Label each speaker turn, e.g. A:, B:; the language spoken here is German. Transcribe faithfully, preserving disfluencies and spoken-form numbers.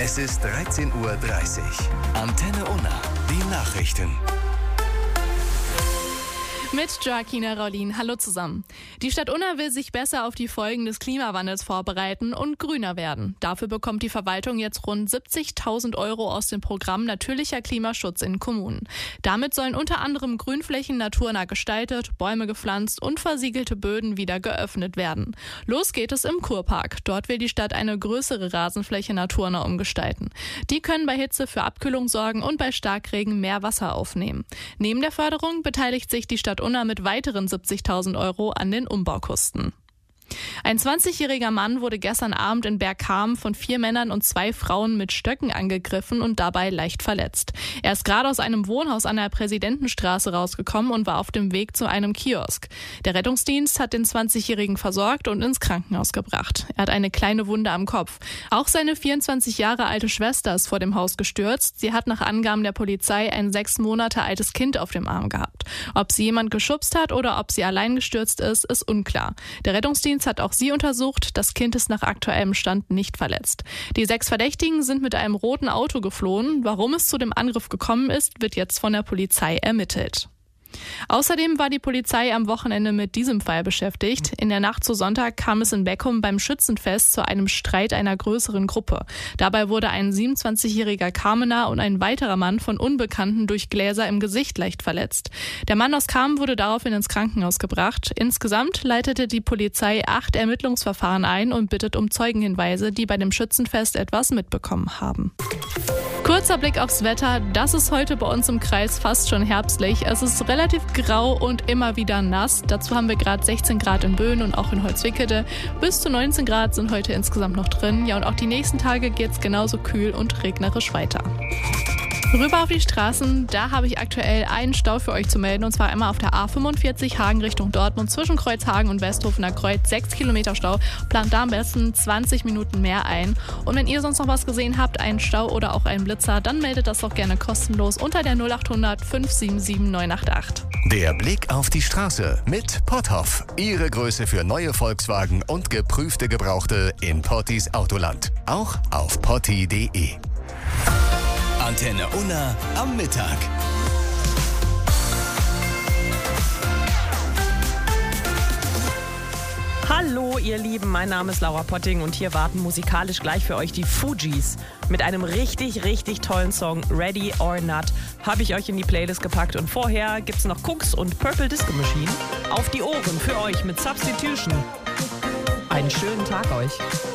A: Es ist dreizehn Uhr dreißig. Antenne Unna, die Nachrichten.
B: Mit Joaquina Raulin. Hallo zusammen. Die Stadt Unna will sich besser auf die Folgen des Klimawandels vorbereiten und grüner werden. Dafür bekommt die Verwaltung jetzt rund siebzigtausend Euro aus dem Programm Natürlicher Klimaschutz in Kommunen. Damit sollen unter anderem Grünflächen naturnah gestaltet, Bäume gepflanzt und versiegelte Böden wieder geöffnet werden. Los geht es im Kurpark. Dort will die Stadt eine größere Rasenfläche naturnah umgestalten. Die können bei Hitze für Abkühlung sorgen und bei Starkregen mehr Wasser aufnehmen. Neben der Förderung beteiligt sich die Stadt Unna mit weiteren siebzigtausend Euro an den Umbaukosten. Ein zwanzigjähriger Mann wurde gestern Abend in Bergkamen von vier Männern und zwei Frauen mit Stöcken angegriffen und dabei leicht verletzt. Er ist gerade aus einem Wohnhaus an der Präsidentenstraße rausgekommen und war auf dem Weg zu einem Kiosk. Der Rettungsdienst hat den zwanzigjährigen versorgt und ins Krankenhaus gebracht. Er hat eine kleine Wunde am Kopf. Auch seine vierundzwanzig Jahre alte Schwester ist vor dem Haus gestürzt. Sie hat nach Angaben der Polizei ein sechs Monate altes Kind auf dem Arm gehabt. Ob sie jemand geschubst hat oder ob sie allein gestürzt ist, ist unklar. Der Rettungsdienst hat auch sie untersucht. Das Kind ist nach aktuellem Stand nicht verletzt. Die sechs Verdächtigen sind mit einem roten Auto geflohen. Warum es zu dem Angriff gekommen ist, wird jetzt von der Polizei ermittelt. Außerdem war die Polizei am Wochenende mit diesem Fall beschäftigt. In der Nacht zu Sonntag kam es in Beckum beim Schützenfest zu einem Streit einer größeren Gruppe. Dabei wurde ein siebenundzwanzigjähriger Kamener und ein weiterer Mann von Unbekannten durch Gläser im Gesicht leicht verletzt. Der Mann aus Kamen wurde daraufhin ins Krankenhaus gebracht. Insgesamt leitete die Polizei acht Ermittlungsverfahren ein und bittet um Zeugenhinweise, die bei dem Schützenfest etwas mitbekommen haben. Kurzer Blick aufs Wetter. Das ist heute bei uns im Kreis fast schon herbstlich. Es ist relativ grau und immer wieder nass. Dazu haben wir gerade sechzehn Grad in Böen und auch in Holzwickede. Bis zu neunzehn Grad sind heute insgesamt noch drin. Ja, und auch die nächsten Tage geht es genauso kühl und regnerisch weiter. Rüber auf die Straßen, da habe ich aktuell einen Stau für euch zu melden, und zwar einmal auf der A fünfundvierzig Hagen Richtung Dortmund zwischen Kreuzhagen und Westhofener Kreuz, sechs Kilometer Stau, plant da am besten zwanzig Minuten mehr ein. Und wenn ihr sonst noch was gesehen habt, einen Stau oder auch einen Blitzer, dann meldet das doch gerne kostenlos unter der null acht hundert fünf sieben sieben neun acht acht.
A: Der Blick auf die Straße mit Potthoff. Ihre Größe für neue Volkswagen und geprüfte Gebrauchte in Pottis Autoland. Auch auf potti punkt de. Antenne Unna am Mittag.
C: Hallo ihr Lieben, mein Name ist Laura Potting und hier warten musikalisch gleich für euch die Fugees. Mit einem richtig, richtig tollen Song Ready or Not habe ich euch in die Playlist gepackt und vorher gibt's noch Cooks und Purple Disco Machine. Auf die Ohren für euch mit Substitution. Einen schönen Tag euch.